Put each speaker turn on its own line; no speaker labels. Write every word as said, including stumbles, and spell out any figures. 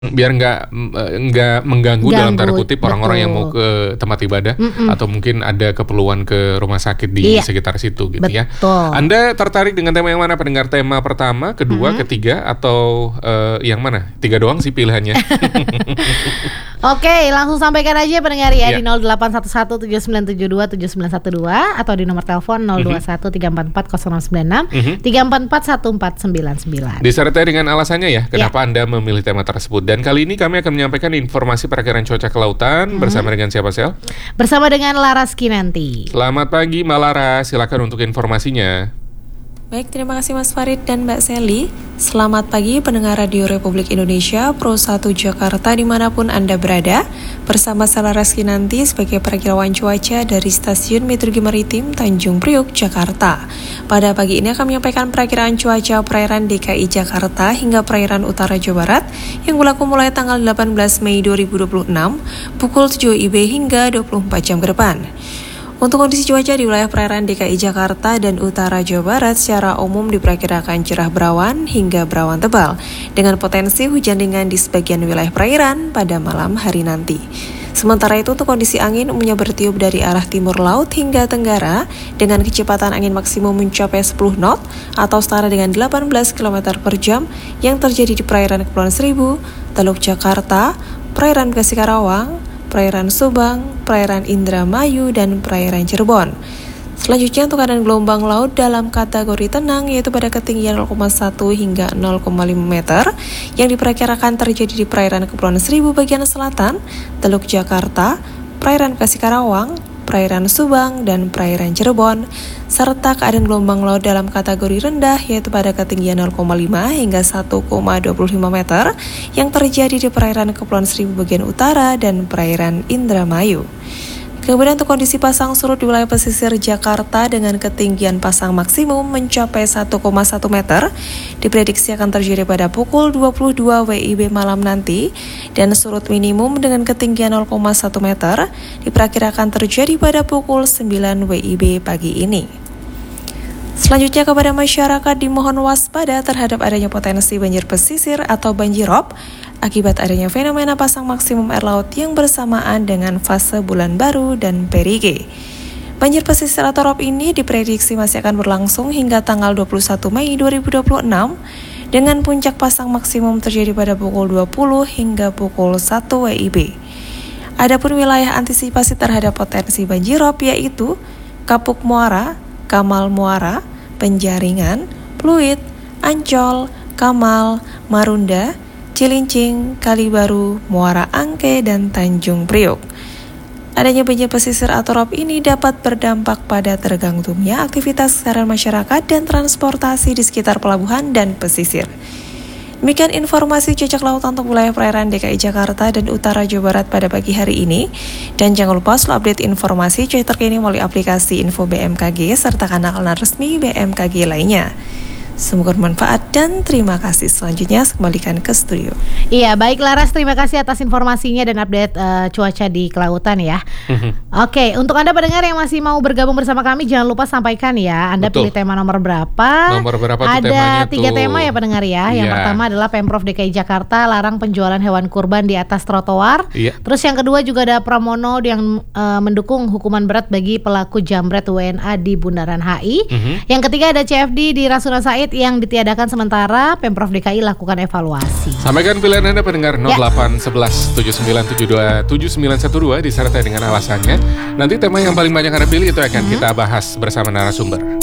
Biar nggak nggak mengganggu
Ganggu,
dalam tanda kutip orang-orang yang mau
betul.
ke tempat ibadah
Mm-mm.
atau mungkin ada keperluan ke rumah sakit di
Iya.
sekitar situ gitu ya.
Betul.
Anda tertarik dengan tema yang mana? Pendengar tema pertama, kedua,
Mm-hmm.
ketiga atau eh, yang mana? Tiga doang sih pilihannya.
Oke, langsung sampaikan aja pendengar ya
Iya.
di nol delapan satu satu tujuh sembilan tujuh dua tujuh sembilan satu dua atau di nomor telepon nol dua satu tiga empat empat nol nol sembilan enam
Mhm.
tiga empat empat satu empat sembilan sembilan.
Disertai dengan alasannya ya, kenapa Anda memilih tema tersebut. Dan kali ini kami akan menyampaikan informasi perakiraan cuaca kelautan bersama dengan siapa, Sel?
Bersama dengan Laras Kinanti.
Selamat pagi, Mbak Lara. Silakan untuk informasinya.
Baik, terima kasih Mas Farid dan Mbak Sally. Selamat pagi pendengar Radio Republik Indonesia Pro satu Jakarta dimanapun Anda berada. Bersama saya Laras Kinanti sebagai perakirawan cuaca dari Stasiun Meteorologi Maritim Tanjung Priok, Jakarta. Pada pagi ini akan menyampaikan perakiraan cuaca perairan D K I Jakarta hingga perairan utara Jawa Barat yang berlaku mulai tanggal delapan belas Mei dua ribu dua puluh enam pukul tujuh W I B hingga dua puluh empat jam ke depan. Untuk kondisi cuaca di wilayah perairan D K I Jakarta dan utara Jawa Barat secara umum diperkirakan cerah berawan hingga berawan tebal dengan potensi hujan ringan di sebagian wilayah perairan pada malam hari nanti. Sementara itu untuk kondisi angin umumnya bertiup dari arah timur laut hingga tenggara dengan kecepatan angin maksimum mencapai sepuluh knot atau setara dengan delapan belas kilometer per jam yang terjadi di perairan Kepulauan Seribu, Teluk Jakarta, perairan Bekasi Karawang, perairan Subang, perairan Indramayu, dan perairan Cirebon. Selanjutnya untuk keadaan gelombang laut dalam kategori tenang yaitu pada ketinggian nol koma satu hingga nol koma lima meter yang diperkirakan terjadi di perairan Kepulauan Seribu bagian selatan, Teluk Jakarta, perairan Bekasi Karawang, perairan Subang, dan perairan Cirebon, serta keadaan gelombang laut dalam kategori rendah yaitu pada ketinggian nol koma lima hingga satu koma dua lima meter yang terjadi di perairan Kepulauan Seribu bagian utara dan perairan Indramayu. Kemudian untuk kondisi pasang surut di wilayah pesisir Jakarta dengan ketinggian pasang maksimum mencapai satu koma satu meter diprediksi akan terjadi pada pukul dua puluh dua W I B malam nanti dan surut minimum dengan ketinggian nol koma satu meter diperkirakan terjadi pada pukul sembilan W I B pagi ini. Selanjutnya kepada masyarakat dimohon waspada terhadap adanya potensi banjir pesisir atau banjirop akibat adanya fenomena pasang maksimum air laut yang bersamaan dengan fase bulan baru dan perige. Banjir pesisir atau rop ini diprediksi masih akan berlangsung hingga tanggal dua puluh satu Mei dua ribu dua puluh enam dengan puncak pasang maksimum terjadi pada pukul dua puluh hingga pukul satu W I B. Adapun wilayah antisipasi terhadap potensi banjirop yaitu Kapuk Muara, Kamal Muara, Penjaringan, Pluit, Ancol, Kamal, Marunda, Cilincing, Kalibaru, Muara Angke, dan Tanjung Priok. Adanya banjir pesisir atau rop ini dapat berdampak pada terganggunya aktivitas keseharian masyarakat dan transportasi di sekitar pelabuhan dan pesisir. Demikian informasi cuaca kelautan untuk wilayah perairan D K I Jakarta dan utara Jawa Barat pada pagi hari ini. Dan jangan lupa selalu update informasi cuaca terkini melalui aplikasi Info B M K G serta kanal-kanal resmi B M K G lainnya. Semoga bermanfaat dan terima kasih. Selanjutnya saya kembalikan ke studio.
Iya, baik Laras, terima kasih atas informasinya dan update uh, cuaca di kelautan ya. Oke, untuk Anda pendengar yang masih mau bergabung bersama kami, jangan lupa sampaikan ya Anda
Betul.
pilih tema nomor berapa.
Nomor berapa tuh
Ada
temanya
tiga
tuh?
tema ya pendengar ya. Yang
Iya.
pertama adalah Pemprov D K I Jakarta larang penjualan hewan kurban di atas trotoar.
Iya.
Terus yang kedua juga ada Pramono yang uh, mendukung hukuman berat bagi pelaku jambret W N A di Bundaran H I.
Mhm.
Yang ketiga ada C F D di Rasuna Said yang ditiadakan sementara, Pemprov D K I lakukan evaluasi.
Sampaikan pilihan Anda pendengar nol
Ya.
delapan satu satu tujuh sembilan tujuh dua tujuh sembilan satu dua disertai dengan alasannya. Nanti tema yang paling banyak Anda pilih itu akan kita bahas bersama narasumber.